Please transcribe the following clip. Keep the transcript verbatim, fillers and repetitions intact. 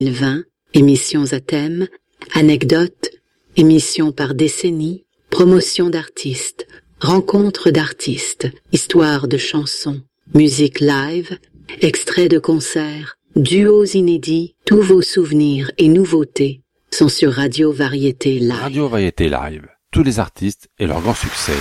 vingt, émissions à thème, anecdotes, émissions par décennie, promotion d'artistes, rencontres d'artistes, histoires de chansons, musique live, extraits de concerts, duos inédits, tous vos souvenirs et nouveautés sont sur Radio Variété Live. Radio Variété Live, tous les artistes et leurs grands succès.